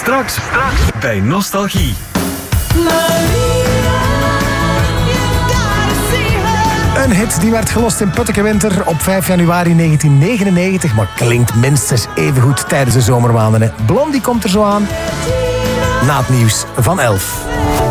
Straks bij Nostalgie. Een hit die werd gelost in Putteke Winter op 5 januari 1999, maar klinkt minstens even goed tijdens de zomermaanden. Hè. Blondie komt er zo aan. Na het nieuws van 11.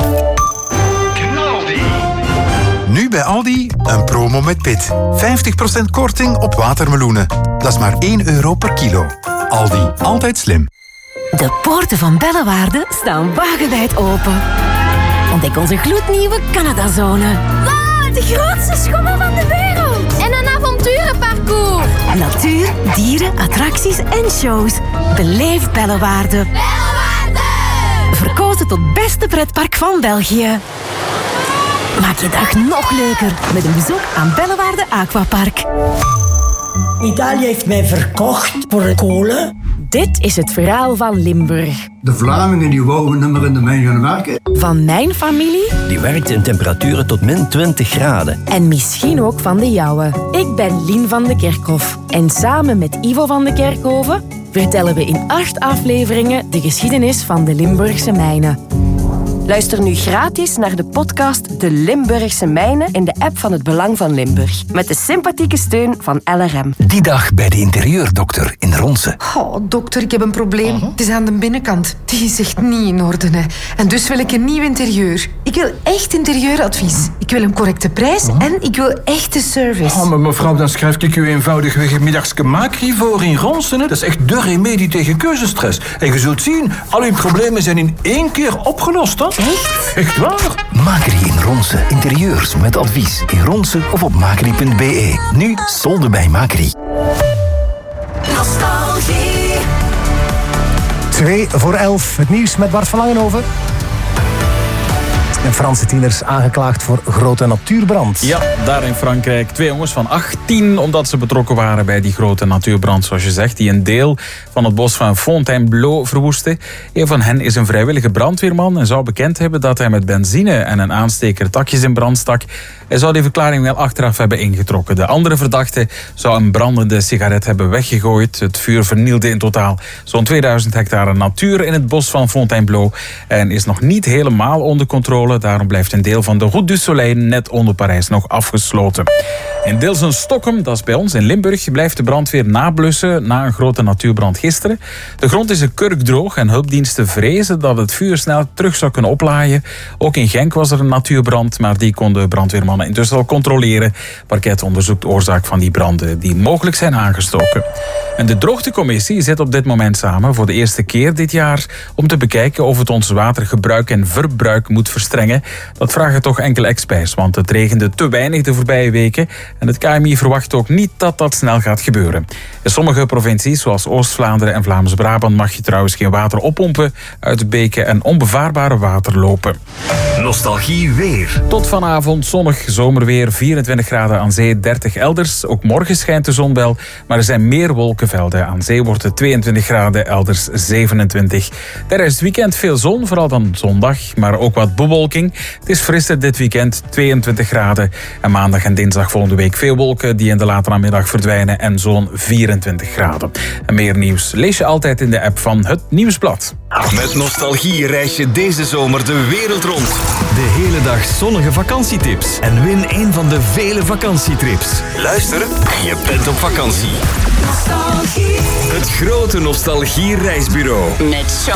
Nu bij Aldi een promo met Pit. 50% korting op watermeloenen. Dat is maar €1 per kilo. Aldi, altijd slim. De poorten van Bellewaarde staan wagenwijd open. Ontdek onze gloednieuwe Canadazone. Wow, de grootste schommel van de wereld. En een avonturenparcours. Natuur, dieren, attracties en shows. Beleef Bellewaarde. Bellewaarde! Verkozen tot beste pretpark van België. Maak je dag nog leuker met een bezoek aan Bellewaarde Aquapark. Italië heeft mij verkocht voor kolen. Dit is het verhaal van Limburg. De Vlamingen die wouden niet meer in de mijn gaan werken. Van mijn familie. Die werkt in temperaturen tot min 20 graden. En misschien ook van de jouwe. Ik ben Lien van de Kerkhof. En samen met Ivo van de Kerkhoven vertellen we in 8 afleveringen de geschiedenis van de Limburgse mijnen. Luister nu gratis naar de podcast De Limburgse Mijnen in de app van het Belang van Limburg. Met de sympathieke steun van LRM. Die dag bij de interieurdokter in Ronse. Oh, dokter, ik heb een probleem. Het is aan de binnenkant. Die is echt niet in orde. Hè. En dus wil ik een nieuw interieur. Ik wil echt interieuradvies. Ik wil een correcte prijs en ik wil echte service. Oh, maar mevrouw, dan schrijf ik u eenvoudigweg een middagske Macri voor in Ronsen. Dat is echt de remedie tegen keuzestress. En je zult zien, al uw problemen zijn in 1 keer opgelost. Hè? Echt? Echt waar? Macri in Ronse. Interieurs met advies. In Ronse of op macri.be. Nu solden bij Macri. Nostalgie. 2 voor 11. Het nieuws met Bart van Langenhoven. En Franse tieners aangeklaagd voor grote natuurbrand. Ja, daar in Frankrijk 2 jongens van 18... omdat ze betrokken waren bij die grote natuurbrand, zoals je zegt... die een deel van het bos van Fontainebleau verwoestte. Een van hen is een vrijwillige brandweerman... en zou bekend hebben dat hij met benzine en een aansteker takjes in brand stak. Hij zou die verklaring wel achteraf hebben ingetrokken. De andere verdachte zou een brandende sigaret hebben weggegooid. Het vuur vernielde in totaal zo'n 2000 hectare natuur in het bos van Fontainebleau... en is nog niet helemaal onder controle. Daarom blijft een deel van de Route du Soleil net onder Parijs nog afgesloten. In Dilsen-Stockholm, dat is bij ons in Limburg, blijft de brandweer nablussen na een grote natuurbrand gisteren. De grond is een kurkdroog en hulpdiensten vrezen dat het vuur snel terug zou kunnen oplaaien. Ook in Genk was er een natuurbrand, maar die konden brandweermannen intussen al controleren. Parket onderzoekt de oorzaak van die branden die mogelijk zijn aangestoken. En de droogtecommissie zit op dit moment samen voor de eerste keer dit jaar om te bekijken of het ons watergebruik en verbruik moet verstrengen. Dat vragen toch enkele experts, want het regende te weinig de voorbije weken en het KMI verwacht ook niet dat dat snel gaat gebeuren. In sommige provincies, zoals Oost-Vlaanderen en Vlaams-Brabant, mag je trouwens geen water oppompen uit de beken en onbevaarbare waterlopen. Nostalgie weer. Tot vanavond zonnig zomerweer, 24 graden aan zee, 30 elders. Ook morgen schijnt de zon wel, maar er zijn meer wolkenvelden. Aan zee wordt het 22 graden, elders 27. Tijdens het weekend veel zon, vooral dan zondag, maar ook wat bewolking. Het is frisser dit weekend, 22 graden. En maandag en dinsdag volgende week veel wolken die in de late namiddag verdwijnen en zo'n 24 graden. En meer nieuws lees je altijd in de app van Het Nieuwsblad. Met Nostalgie reis je deze zomer de wereld rond. De hele dag zonnige vakantietips. En win een van de vele vakantietrips. Luister en je bent op vakantie. Nostalgie. Het grote Nostalgie reisbureau. Met